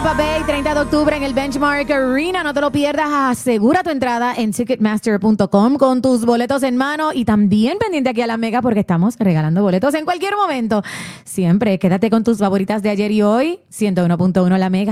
Tampa Bay, 30 de octubre en el Benchmark Arena. No te lo pierdas. Asegura tu entrada en Ticketmaster.com con tus boletos en mano y también pendiente aquí a la Mega porque estamos regalando boletos en cualquier momento. Siempre quédate con tus favoritas de ayer y hoy. 101.1 La Mega.